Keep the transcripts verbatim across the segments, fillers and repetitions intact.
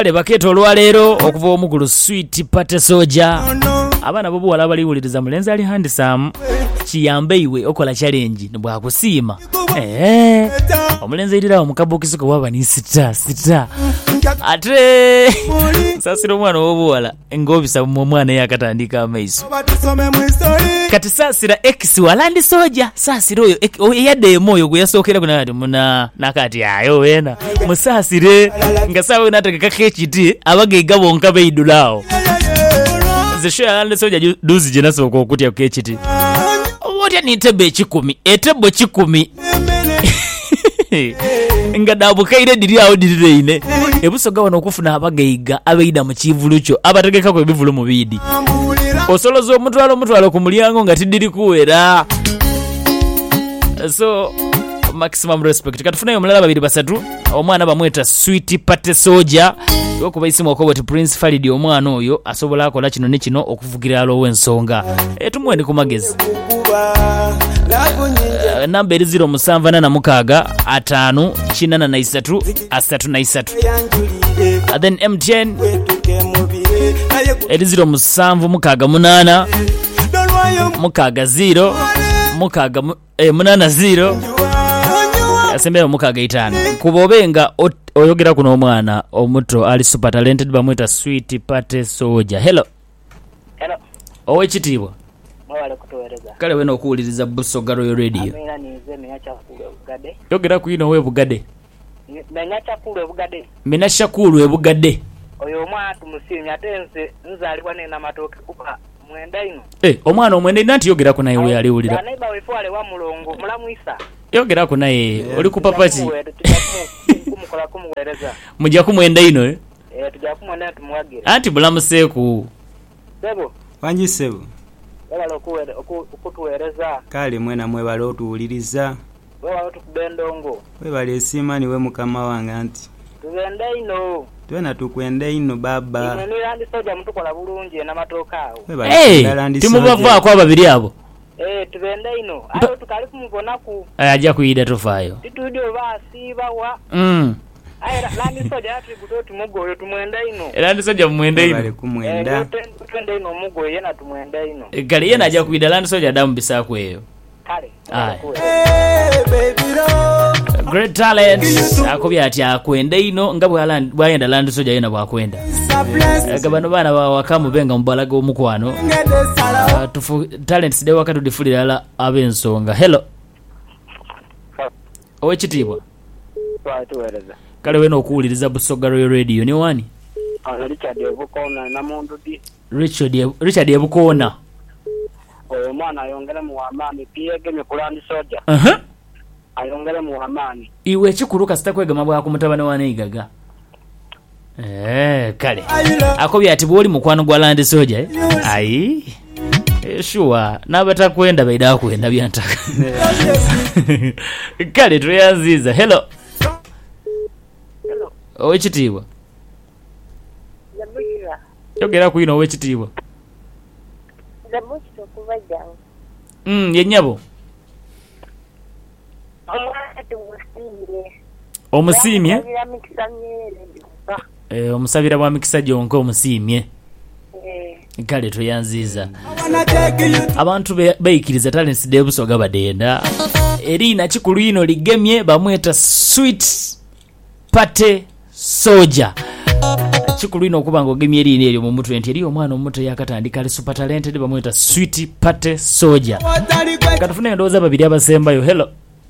kale baketo olwaleero okuva omugulu Sweet Pate Soja. Abaana bobuwala baliwuliriza mulenzi ali handsome kiyambe iwe okola challenge bwakusiima. Eh omulenzi irirawo mukabokiso ko waba ni sita sita ate sasiro mwana wobuwala engobisa mu mwana yakatandika amaiso kati sasira X walandi soja sasiro oyo yadde moyo guyasokera kuna ati muna nakati ayo wena musasire ngasawe nataka kakechiti abagega bonka beidulawo zesho yalandi soja duzi jena soko okutya kechiti wotya ni tebe kikumi etebo kikumi nga dabukaire diri awo dirire ine ebusoga wano okufuna abageiga abeida mu kivulu kyo abategeka ko ebivulu mu bidi osolozo omutwalo omutwalo ku mulyango nga tidiri kuwera. So maximum respect katufuna omulala babiri basatu omwana bamweta Sweet Pate Soja okuba isimu okoboti Prince Falidi omwana oyo asobola akola kino ne kino okuvugira alo w'ensonga etumwende ku magezi. Uh, namba eri zero musanvu na mukaaga atano kinana na isatu asatu na isatu. Uh, then M T N eri zero musanvu mukaaga munana mukaaga zero mukaaga eh, munana zero asembera mukaaga itano kubobenga oyogera kuno omwana omuto ali super talented bamweta Sweet Pate Soja. Hello hello owe kitibwa mwale kutowereza kale wena okuwuliriza Busoga Royal Radio. amina nize menyacha kulu ebugade yogera kuino we bugade menyacha kulu ebugade mina shakulu ebugade oyo omwana tumusimya tense nzalibwa ne namatoke kuba mwenda ino eh omwana omwenda nanti yogera ku naye we ali ulira naiba wefwale wa mulongo mulamwisa yogera ku naye oli ku papati kumukola kumuwereza mujja kumwenda ino eh eh tujja kumwenda tumuwagira anti bulamuseeku bebo wanji sebo wala okuwere okutuwereza kale mwena mwebale otuwuliriza wala otukubendongo webale esimani we mukama wange anti tugenda ino twena tukwenda ino baba ino nilandi soja mutukola bulungi n'amatoka awo eh timubava kwa babiri abo eh tugenda ino ayo tukali kumubona ku ajja kuyida tofayo titudio basiba wa mm ayo landi soja atributo tumugoyo tumwenda ino landi soja mwenda ino bale kumwenda twende ino mugoyo yena tumwenda ino kale yena ajja kuyida landi soja damu bisako eyo kale hey baby no great talent akobya ati akwenda ino nga bwalandi bwayenda landi soja yena bwakwenda gabano bana wakamu benga mubalaga omukwano uh, tufu talents de wakati difulira la abensonga. Hello owe kitibwa twatuwereza kale wena okuwuliriza Busoga Royal Radio ni wani ana Richard Ebukona na mundu di Richard Richard Ebukona oyo mwana ayongera mu amani piege mikulandi soja aha uh-huh. ayongera mu amani iwe kikuruka sitakwegama bwa kumutabane wane igaga eh kale akobya ati bwoli mukwano gwa landi soja eh ai sure nabatakwenda baida kwenda byantaka kale tuyanziza. Hello hello owe kitibwa Zabushira yogera kuino owe kitibwa Zabushira kubajanga mm yenyabo omwana tumusimye omusimye eh eh omusabira bwa mikisa jonko omusimye eh kale tuyanziza abantu bayikiriza talents de Busoga badenda erina kikulu ino ligemye bamweta Sweet Pate Soja kikulu ino okuba ngo gemye erina eryo mu mutwe enti eriyo omwana omuto yakatandika ali super talented bamweta Sweet Pate Soja. Katufuna ndoza babiri abasembayo. Hello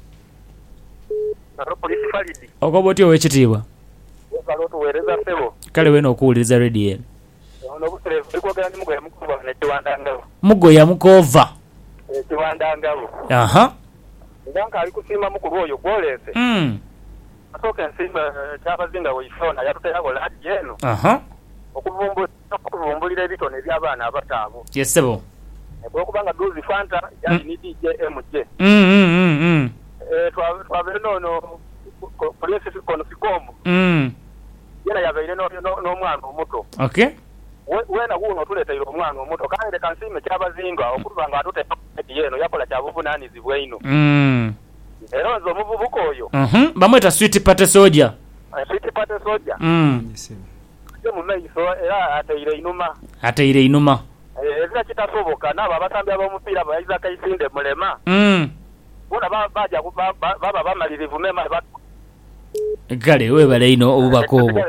aro police Falidi okoboti owe kitibwa kalo tuwereza sebo kale wena okuwuliriza radio ono busere bikogera ndi mugoya mukova ne tiwandangabo mugoya mukova eh tiwandangabo aha ndanka ali kusima mukuru oyo gwolese mm atoka nsimba chabazinga oyifona yatutera lati yeno aha okuvumbula okuvumbulira ebitone by'abaana abatabo yesebo ebo kubanga dozi fanta yani ni D J M J mm mm mm eh twa twabere nono police kono sikomo mm yena yabeire no no mwana omuto okay wena kuno tuleta iro mwana omuto kandi kansime kyabazinga okubanga atute yeno yakola kyabuvunanizibwe ino mm era nzo muvubuko oyo mhm bamweta Sweet Pate Soja Sweet Pate Soja mm mu maiso era ateire inuma ateire inuma ezira kitasoboka nabo abatambi ab'omupiira bayiza Kaisinde Mulema mm bona baja baba bamalirivu mema kale webale ino obubako obwo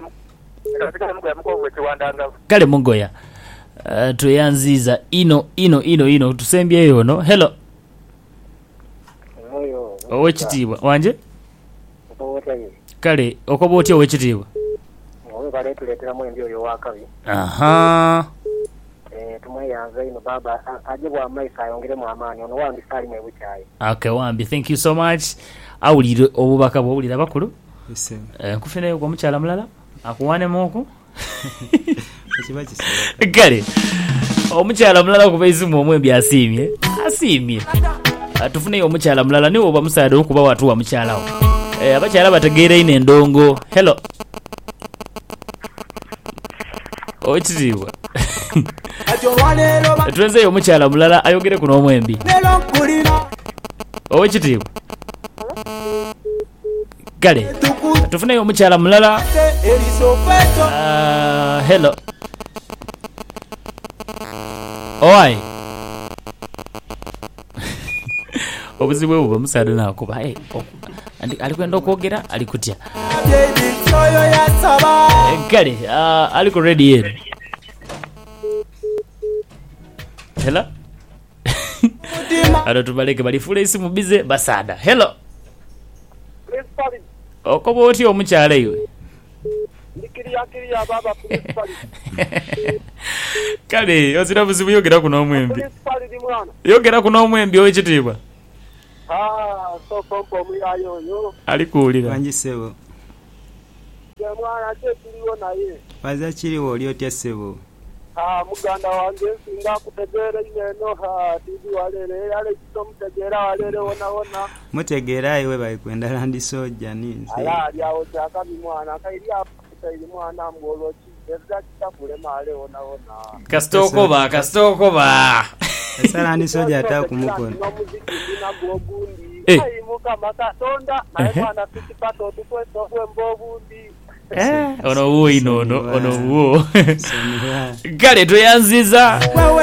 kale mugoya uh, tuyanziza ino ino ino ino tusembyeyo ono hello oyo owekitiibwa wanje owotayi kale okoba otya owekitiibwa owe bale tuleetera mu embi oyo wakabi aha eh tumweyanza ino baba aje bwa maisa ayongeremu amaani ono wambi sali mwe buchayi okay wambi thank you so much awulire obubaka bwowulira bakulu ese eh kufenayo kwa mukyala mulala akuwane moko kiba kisoboka kale omukyala mulala kuba izimu omwembi asiimye asiimye atufuneyo omukyala mulala niwo oba musaada okuba watu wa mukyalawo eh abakyala bategeera ine endongo hello ochitiibwa tuwenzeyo omukyala mulala ayogere kuno omwembi owekitiibwa kale tufuneyo omukyala mulala uh, hello owai obuzibu buba musaada nakuba hey, alikwenda okwogera alikutya kale uh, aliko ready yenu hello ado tubaleke balifula isimu bize basada hello okoba otya omukyala iwe kale ozira buzibu yogera kuno omwembi yogera kuno omwembi owekitiibwa alikuwulira wanjisebo waza kiriwo oli otya ssebo muganda wange singa kutegeera ineno tidi walere yale kito mutegeera walere wona wona mutegeera iwe bayikwenda landi soja ninze ala alyawo kyakabi mwana kairi aputairi mwana mgoloki ezira kitafule male wona wona kasitokoba kasitokoba esa landi soja atakumukona nomuziki ndinaguogundi Eh. ayimuka makatonda naye mwana tukipato tukwesa kwembogundi eh ono uwo ino ono ono uwo Sonera. kale toyanziza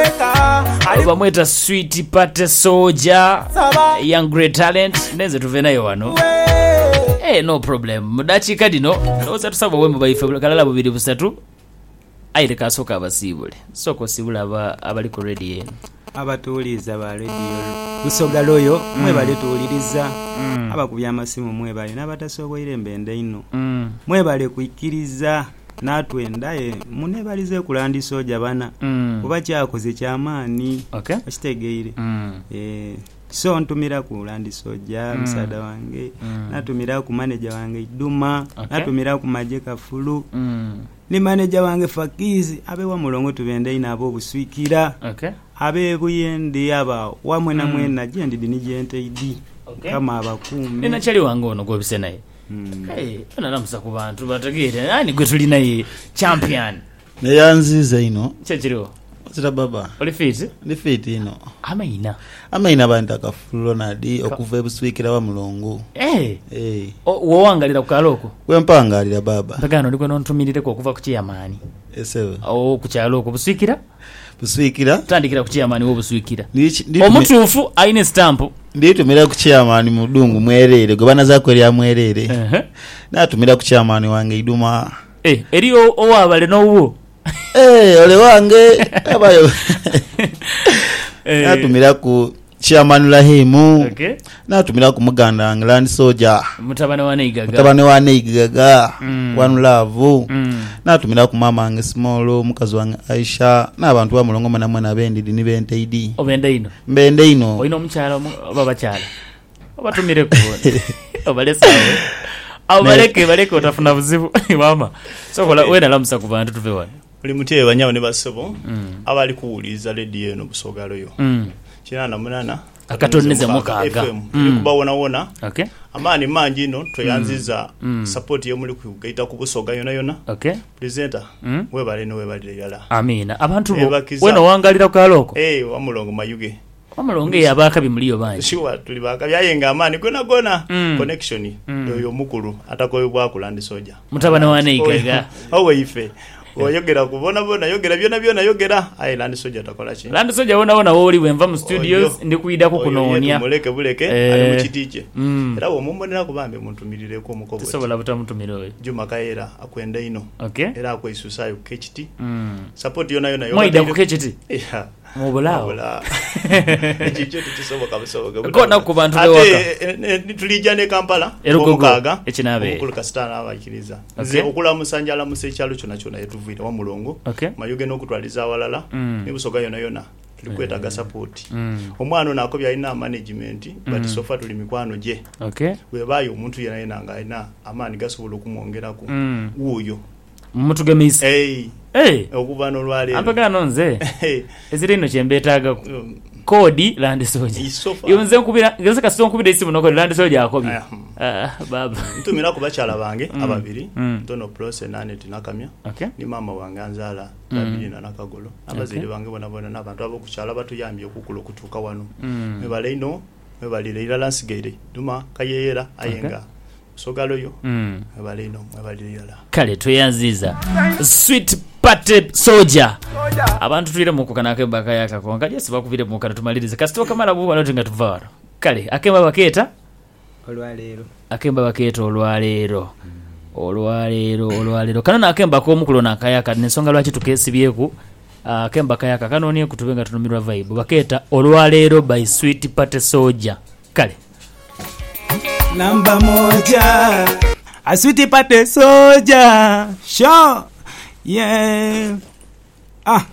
bamweta sweet pate soja young great talent neze tuve nayo wano eh no problem mudachika dino oza tusaba wembo baife kalala bubiri busatu aire kasoka abasibule soko sibula aba abali ku ready yenu abatuuliza ba radio Busoga loyo mwebale tuwuliriza abakubya amasimu mwebale n'abatasoboire embende ino mm mwebale kuikiriza natwendaye munebalize kulandi soja bana mm kuba kyakoze kyamaani okay okitegeire mm eh so ntumira ku landi soja Mm. msada wange Mm. natumira ku manager wange Iduma Okay. natumira ku Majeka Fulu mm ni manager wange Fakizi abe wa mulongo tubende ina abo buswikira okay abe buyende aba wamwe na Mm. mwena jendi dini jente idi okay kama abakumi nina chali wange ono gobise naye Mm. hey nalamusa ku bantu bategere ani gwe tuli naye champion neyanziza ino kyekiriwo zira baba oli fit ndi fit ino amaina amaina abantu akafulo nadi okuva ebuswikira wa mulongo eh eh wowangalira ku kaloko kwempangalira baba mpagano ndikwe nontumirireko okuva ku kiyamaani esewe o ku kyaloko buswikira buswikira tandikira ku kiyamaani wobuswikira Ndichi- nditu- omutuufu aine stamp nditumira ku chairman mudungu mwerere gobana zakwera mwerere ehe natumira ku chairman wange Iduma eh eriyo owabale nowo eh ole wange abayo eh natumira ku chairman Rahimu okay natumira ku muganda wange Land Soldier mutabane wa neigaga mutabane wa Neigaga Mm. One Love mm natumira ku mama wange Small mukazi wange Aisha n'abantu ba mulongo manamwe nabendidi ni bente idi obenda ino mbende ino oyina omukyala omu- oba bakyala obatumire ku obalesawo abaleke baleke otafuna buzibu mama sokola wena lamusa ku bantu tuve wano buli mutye banyawo ne basebo Mm. abali kuwuliriza radio eno Busoga loyo mm kinana munana Akatoneze mukaaga. F M Mm. kuba wona wona okay amaani mangi ino tweyanziza Mm. support yo muri kugaita ku Busoga yona yona okay presenter Mm. webale no webale yala amina abantu bo Ebakiza. wena wangalira ku kaloko eh wamulongo mayuge omulonge abaka bimuliyo banji shiwa tuli baka byayenga amaani gona gona Mm. connection Mm. yo yo mukulu atakoyo bwa kulandi soja mutabane wa neigaga owe ife oyogera kubona bona yogera byona byona yogera ayi Land Soldier takola chi Land Soldier wona wona woli bwenva mu studios ndi kuyida ku kunonya muleke buleke Eh. ali mu kitije Mm. era wo mumbonera kubambe muntu ko mukobo tisobola butamutumira oyo Juma Kaera akwenda ino okay era akwesusayo ku K H T mm support yona yona moida ku K H T yeah mu bulao Wala. Ekicho tukisoboka busoboka. Kona ku bantu bewaka. Ate tulija ne Kampala. Erugogo, Omukaga. ekinabe. Omukulu kasitana abakiriza. Okay. Nze okula musanjala musekyalo kyona kyona yetuvira wa mulongo. Okay. Mayuge n'okutwaliza awalala. Mm. Ne busoga yona yona. Tulikwetaga support. Mm. Omwana ono akobya alina management but sofa tuli mikwano gye. Okay. Webayo omuntu yena yena nga alina amaani gasobola okumwongerako. Mm. Wuuyo. Mutugemisi. Hey. Eh. Okuva n'olwaleero. Ampagana nonze. Hey. Ezirino kyembetaaga kodi Land Soldier. Isofa. Yonze nkubira ngeze kasito nkubira isimu noko Land Soldier akobye. Aya. Ah baba. Ntumira ku bakyala bange Mm. ababiri Mm. Ntono Prose Nanet Nakamya Okay. ni mama wange Anzala Mm. babiri na Nakagolo abazili Okay. bange bona bona n'abantu abokukyala batuyambye okukula okutuuka wano Mm. mebale ino mebalire ira Lansgate Duma Kayeyera ayenga Sogaloyo Mm. mebale ino mebalire ira Kale tweyanziza. Sweet Party Soldier. Abantu tulire mu kukana akemba kayaka konga jesi bakuvire mu kana tumalirize. Kasito kamala buwa no tinga tuvara. Kale akemba baketa olwaleero akemba baketa olwaleero. Olwaleero olwaleero. Kana akemba ko mukulo na kayaka nensonga lwaki tukesibyeku. Akemba kayaka kanoni kutubenga tunumirwa vibe. Baketa olwaleero by Sweet Party Soldier. Kale namba moja Sweet Party Soldier sure yeah ah